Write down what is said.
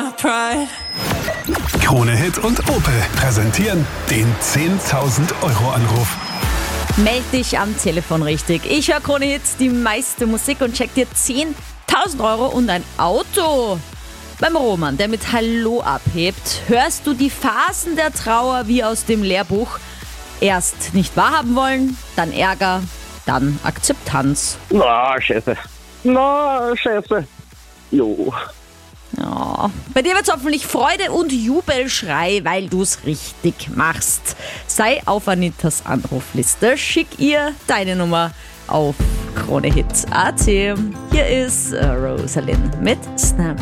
Krone Hit und Opel präsentieren den 10.000 Euro Anruf. Meld dich am Telefon richtig. Ich höre Krone Hits, die meiste Musik und check dir 10.000 Euro und ein Auto. Beim Roman, der mit Hallo abhebt, hörst du die Phasen der Trauer wie aus dem Lehrbuch. Erst nicht wahrhaben wollen, dann Ärger, dann Akzeptanz. Scheiße. Scheiße. Jo. Ja. Bei dir wird's hoffentlich Freude und Jubelschrei, weil du's richtig machst. Sei auf Anitas Anrufliste, schick ihr deine Nummer auf KroneHit.at. Hier ist Rosalind mit Snap.